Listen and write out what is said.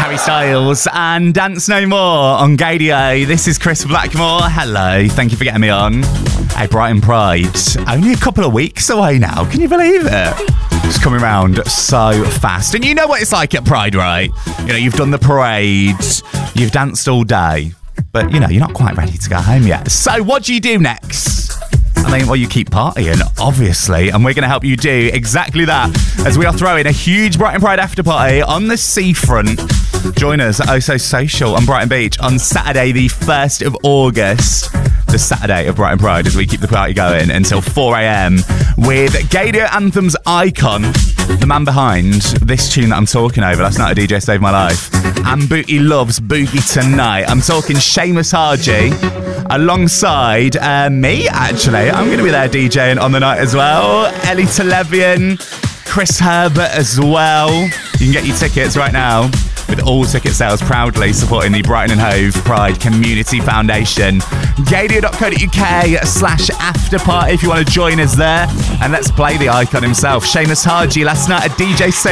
Harry Styles and Dance No More on Gadio. This is Chris Blackmore. Hello, thank you for getting me on. Hey, Brighton Pride, only a couple of weeks away now. Can you believe it? It's coming around so fast. And you know what it's like at Pride, right? You know, you've done the parade, you've danced all day, but you know, you're not quite ready to go home yet. So what do you do next? I mean, well, you keep partying, obviously, and we're going to help you do exactly that as we are throwing a huge Brighton Pride after party on the seafront. Join us at Oh So Social on Brighton Beach on Saturday, the 1st of August, the Saturday of Brighton Pride, as we keep the party going until 4 a.m. with Gadio Anthem's icon, the man behind this tune that I'm talking over. Last night a DJ saved my life. And Booty Loves Boogie Tonight. I'm talking Seamus Haji alongside me, actually. I'm going to be there DJing on the night as well. Ellie Televian, Chris Herbert as well. You can get your tickets right now with all ticket sales proudly supporting the Brighton and Hove Pride Community Foundation. Gadio.co.uk/afterparty if you want to join us there. And let's play the icon himself, Seamus Haji. Last night a DJ